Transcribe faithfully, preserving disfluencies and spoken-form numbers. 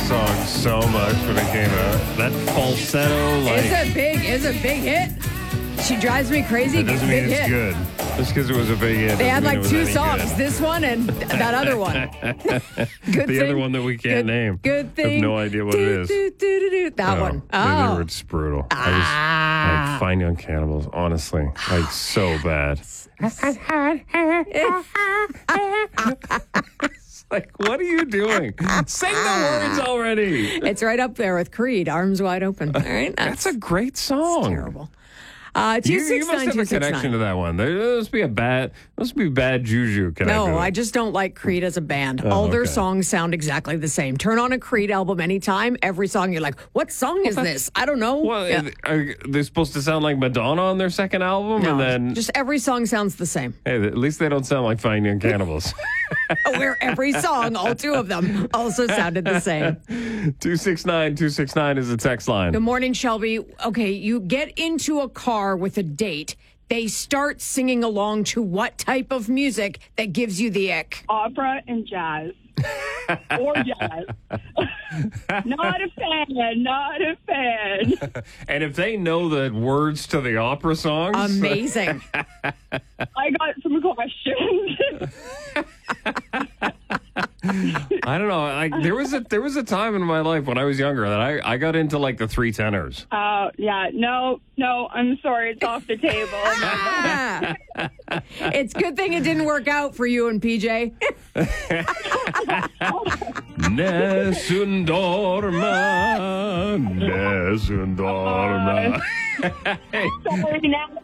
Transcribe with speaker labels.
Speaker 1: song so much when it came out. That falsetto, like...
Speaker 2: It's a big, it's a big hit. She drives me crazy.
Speaker 1: That doesn't
Speaker 2: big
Speaker 1: mean it's
Speaker 2: hit.
Speaker 1: good. Just because it was a big hit.
Speaker 2: They had
Speaker 1: doesn't mean
Speaker 2: like
Speaker 1: it
Speaker 2: two
Speaker 1: was any
Speaker 2: songs.
Speaker 1: good.
Speaker 2: This one and that other one. Good
Speaker 1: The
Speaker 2: thing,
Speaker 1: other one that we can't
Speaker 2: good,
Speaker 1: name.
Speaker 2: Good thing.
Speaker 1: I have no idea what
Speaker 2: do,
Speaker 1: it is.
Speaker 2: Do, do, do, do. That
Speaker 1: Oh,
Speaker 2: one.
Speaker 1: they-
Speaker 2: Oh.
Speaker 1: They were just brutal. I
Speaker 2: Ah.
Speaker 1: just like Fine Young Cannibals, honestly. Like so bad. It's like, what are you doing? Sing the words already.
Speaker 2: It's right up there with Creed, Arms Wide Open. All right.
Speaker 1: That's a great song.
Speaker 2: terrible. Uh,
Speaker 1: You,
Speaker 2: two
Speaker 1: you
Speaker 2: six
Speaker 1: must
Speaker 2: nine
Speaker 1: have
Speaker 2: two
Speaker 1: a
Speaker 2: six
Speaker 1: connection to
Speaker 2: nine.
Speaker 1: that one. There must be a bad, must be bad juju connected.
Speaker 2: No,
Speaker 1: to
Speaker 2: I
Speaker 1: it.
Speaker 2: just don't like Creed as a band.
Speaker 1: Oh,
Speaker 2: All their
Speaker 1: okay.
Speaker 2: songs sound exactly the same. Turn on a Creed album anytime. Every song you're like, what song is this? I don't know.
Speaker 1: Well,
Speaker 2: Yeah.
Speaker 1: are they supposed to sound like Madonna on their second album?
Speaker 2: No,
Speaker 1: and then,
Speaker 2: just every song sounds the same.
Speaker 1: hey, at least they don't sound like Fine Young Cannibals.
Speaker 2: Where every song, all two of them, also sounded the same.
Speaker 1: two six nine, two six nine is the text line.
Speaker 2: Good morning, Shelby. Okay, you get into a car with a date. They start singing along to what type of music that gives you the ick?
Speaker 3: Opera and jazz. Or jazz. Not a fan, not a fan.
Speaker 1: And if they know the words to the opera songs,
Speaker 2: Amazing.
Speaker 3: I got some questions.
Speaker 1: I don't know. I, there was a there was a time in my life when I was younger that I, I got into like the three tenors.
Speaker 3: uh, yeah, no, no, I'm sorry, it's off the table.
Speaker 2: Ah. It's a good thing it didn't work out for you and P J.
Speaker 1: Nessun dorma, nessun dorma.
Speaker 3: Sorry, now